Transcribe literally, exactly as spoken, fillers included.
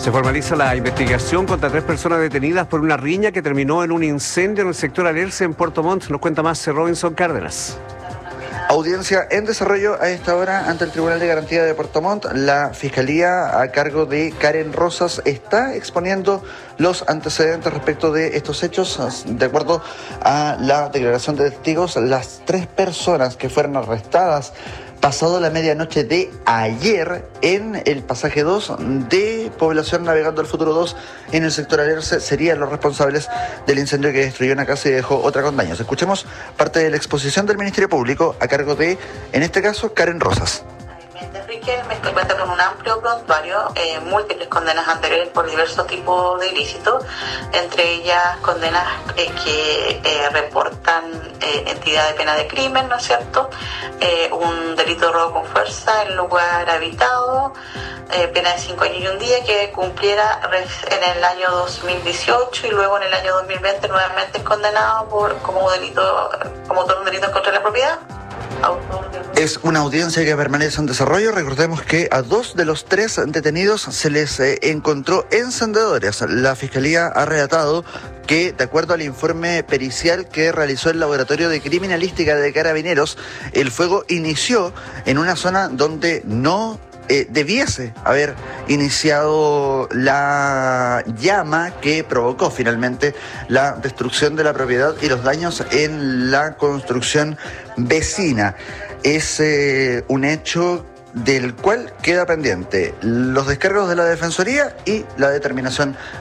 Se formaliza la investigación contra tres personas detenidas por una riña que terminó en un incendio en el sector Alerce en Puerto Montt. Nos cuenta más Robinson Cárdenas. Audiencia en desarrollo a esta hora ante el Tribunal de Garantía de Puerto Montt. La Fiscalía, a cargo de Karen Rosas, está exponiendo los antecedentes respecto de estos hechos. De acuerdo a la declaración de testigos, las tres personas que fueron arrestadas pasado la medianoche de ayer en el pasaje dos de Población Navegando al Futuro dos en el sector Alerce serían los responsables del incendio que destruyó una casa y dejó otra con daños. Escuchemos parte de la exposición del Ministerio Público a cargo de, en este caso, Karen Rosas. Riquelme cuenta con un amplio prontuario, eh, múltiples condenas anteriores por diversos tipos de ilícitos, entre ellas condenas eh, que eh, reportan eh, entidad de pena de crimen, ¿no es cierto? Eh, un delito de robo con fuerza en lugar habitado, eh, pena de cinco años y un día que cumpliera en el año dos mil dieciocho y luego en el año dos mil veinte nuevamente es condenado por como delito, como autor de un delito contra la propiedad. Es una audiencia que permanece en desarrollo. Recordemos que a dos de los tres detenidos se les eh, encontró encendedores. La Fiscalía ha relatado que, de acuerdo al informe pericial que realizó el Laboratorio de Criminalística de Carabineros, el fuego inició en una zona donde no Eh, debiese haber iniciado la llama que provocó finalmente la destrucción de la propiedad y los daños en la construcción vecina. Es eh, un hecho del cual queda pendiente los descargos de la Defensoría y la determinación